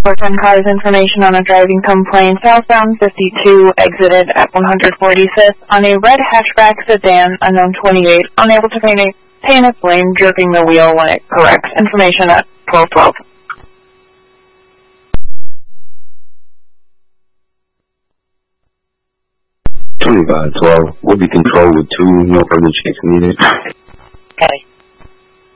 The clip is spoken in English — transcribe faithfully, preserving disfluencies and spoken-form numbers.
four ten cars, information on a driving complaint southbound fifty-two, exited at one forty-fifth on a red hatchback sedan, unknown twenty-eight, unable to paint, a, paint its lane, jerking the wheel when it corrects. Information at twelve twelve. twenty-five twelve will be controlled with two, no further checks needed. Okay.